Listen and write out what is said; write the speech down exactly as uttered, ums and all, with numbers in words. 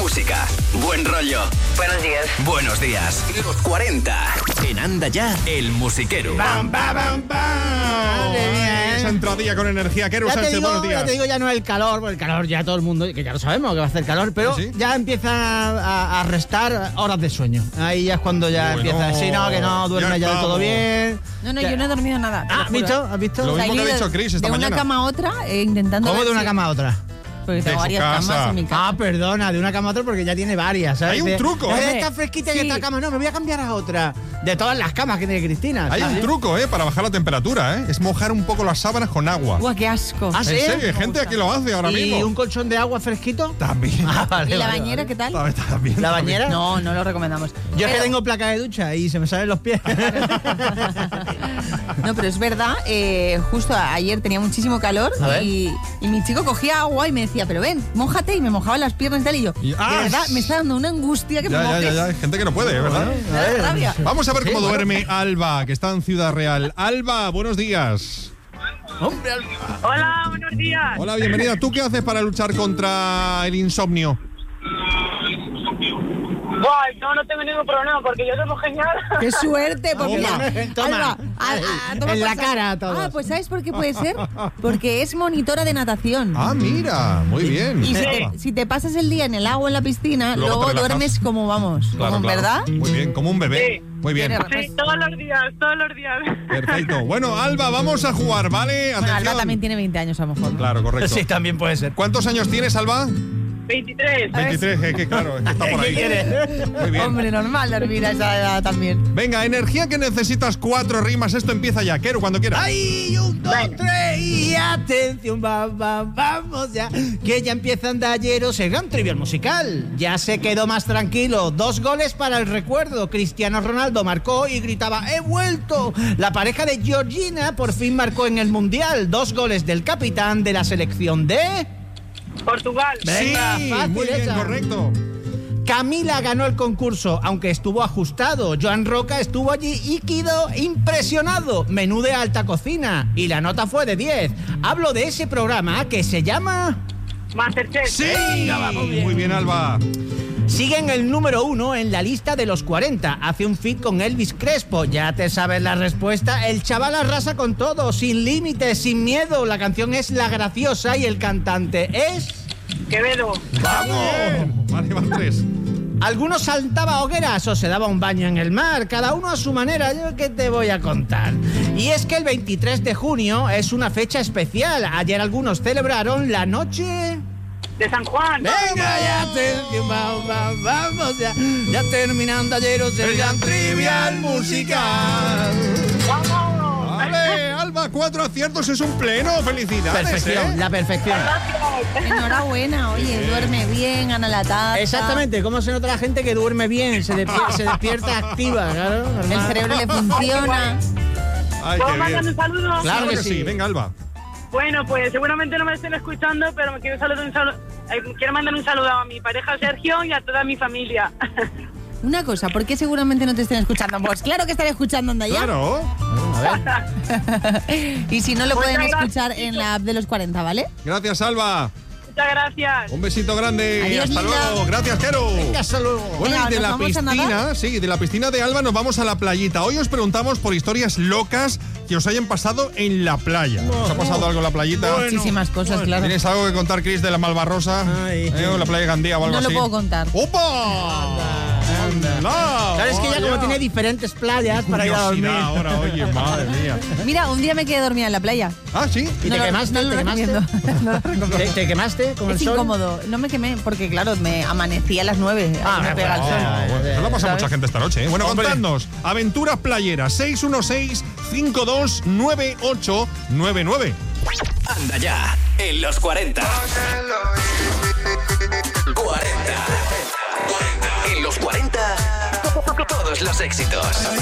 música, buen rollo. Buenos días. Buenos días. Los cuarenta. En Anda Ya, el musiquero. ¡Bam, bam, bam, bam! Madre mía, ¿eh? Esa entradilla con energía. Keru Ya te, Sánchez, digo, buenos días. ya te digo, ya no el calor, porque el calor ya todo el mundo, que ya lo sabemos que va a hacer calor, pero ¿Sí? ya empieza a, a restar horas de sueño. Ahí ya es cuando ya Bueno, empieza a decir, no, que no duerme ya ya, del todo estamos. bien. No, no, Ya. yo no he dormido nada. te lo Ah, juro. ¿visto? ¿Has visto? Lo O sea, mismo he que ha ido dicho Chris esta de mañana. una cama a otra, eh, intentando ¿Cómo ver de una si- cama a otra? Porque De tengo su varias casa. camas en mi casa. Ah, perdona, de una cama a otra porque ya tiene varias, ¿sabes? Hay un De- truco, "Eh, ¿eh? Está fresquita Sí. en esta cama, no, me voy a cambiar a otra. De todas las camas que tiene Cristina. Hay ¿sabes? un truco, ¿eh? Para bajar la temperatura, ¿eh? Es mojar un poco las sábanas con agua. Buah, qué asco. Ah, En ¿sí? serio, hay gente que lo hace ahora ¿Y mismo. un colchón de agua fresquito? También. Ah, vale, ¿Y la vale, bañera vale. qué tal? También, también, ¿La también. bañera? No, no lo recomendamos. Yo es que Pero- tengo placa de ducha y se me salen los pies. No, pero es verdad, eh, justo ayer tenía muchísimo calor A ver. y, y mi chico cogía agua y me decía, pero ven, mójate, y me mojaba las piernas y tal, y yo, Y- de ah, verdad, me está dando una angustia que Ya, me ya, mojes. ya, ya. Hay gente que no puede, ¿verdad? Me da rabia. Vamos a ver Sí, cómo bueno. duerme Alba, que está en Ciudad Real. Alba, buenos días. Hombre, Hola, buenos días. Hola, bienvenida. ¿Tú qué haces para luchar contra el insomnio? Guay, no, no tengo ningún problema porque yo duermo genial. ¡Qué suerte! Pues Toma. mira, Toma. Alba, a- a- toma En la por cara a saco. todos. Ah, pues ¿sabes por qué puede ser? Porque es monitora de natación. Ah, mira, muy bien. Y si te, si te pasas el día en el agua en la piscina, Luego luego, te relajas. duermes como vamos, Claro, como, claro. ¿verdad? Muy bien, como un bebé. Sí. Muy bien. Tiene- Sí, todos los días, todos los días. Perfecto. Bueno, Alba, vamos a jugar, ¿vale? Bueno, Alba Atención. también tiene veinte años a lo mejor. ¿no? Claro, correcto. Sí, también puede ser. ¿Cuántos años tienes, Alba? veintitrés. veintitrés, es que claro, es que está por ahí. Muy bien. Hombre, normal dormir a esa edad también. Venga, energía que necesitas, cuatro rimas. Esto empieza ya. Quiero cuando quieras. ¡Ay! Un, dos, tres y atención, va, va, vamos ya. Que ya empieza Andalleros el gran trivial musical. Ya se quedó más tranquilo. Dos goles para el recuerdo. Cristiano Ronaldo marcó y gritaba ¡he vuelto! La pareja de Georgina por fin marcó en el Mundial. Dos goles del capitán de la selección de... Portugal. Venga, sí, fácil muy bien, esa. correcto. Camila ganó el concurso, aunque estuvo ajustado. Joan Roca estuvo allí y quedó impresionado. Menú de alta cocina. Y la nota fue de diez. Hablo de ese programa que se llama... Masterchef. Sí, Venga, vamos bien. muy bien, Alba. Sigue en el número uno en la lista de los cuarenta. Hace un feat con Elvis Crespo. Ya te sabes la respuesta. El chaval arrasa con todo, sin límites, sin miedo. La canción es La Graciosa y el cantante es... Quevedo. ¡Vamos! Vale, van tres. Algunos saltaba hogueras o se daba un baño en el mar, cada uno a su manera. Yo qué te voy a contar. Y es que el veintitrés de junio es una fecha especial. Ayer algunos celebraron la noche... De San Juan. Venga, ya te, vamos, vamos, vamos ya, ya terminando ayeros el gran trivial musical. ¡Vamos! Vale, Alba, cuatro aciertos es un pleno. Felicidades. Perfección, ¿eh? la perfección. Enhorabuena, oye, duerme bien, gana la taza. Exactamente, ¿cómo se nota la gente que duerme bien, se, despier- se despierta activa, claro? El normal. cerebro le funciona. Ay, ¿Puedo qué mandar un bien. saludo? Claro que que sí. sí. Venga, Alba. Bueno, pues seguramente no me estén escuchando, pero me quiero, saludar un saludo, eh, quiero mandar un saludo a mi pareja Sergio y a toda mi familia. Una cosa, ¿por qué seguramente no te estén escuchando? Pues claro que estaré escuchando, anda ya. Claro. Y si no, lo Muchas pueden gracias. escuchar en la app de los cuarenta, ¿vale? Gracias, Alba. Muchas gracias. Un besito grande. Adiós, Hasta linda. luego. Gracias, Kero. Venga, hasta luego. Bueno, Venga, y de ¿nos la vamos a nadar? piscina, sí, de la piscina de Alba nos vamos a la playita. Hoy os preguntamos por historias locas que os hayan pasado en la playa. ¿Os ha pasado algo en la playita? Muchísimas cosas, claro. ¿Tienes algo que contar, Chris, de la Malvarrosa? Ay. ¿Eh? ¿O la playa de Gandía o algo No lo así? puedo contar. ¡Opa! Anda. No, Claro, es que ya vaya. como tiene diferentes playas para ir a dormir. Curiosidad ahora, oye, madre mía. Mira, un día me quedé dormida en la playa. Ah, sí. ¿Y No te lo- quemaste? no lo ¿Te quemaste? recomiendo. No lo recomiendo. ¿Te, te quemaste con Es el sol? incómodo. No me quemé porque, claro, me amanecí a las nueve. Ah, Ahí me pega el bueno, sol. Ah, bueno, eso lo pasa a ¿Sabes? mucha gente esta noche, ¿eh? Bueno, Hombre. contadnos. Aventuras playeras. seis uno seis, cinco dos nueve ocho nueve nueve. Anda Ya, en los cuarenta. cuarenta. En los cuarenta, todos los éxitos.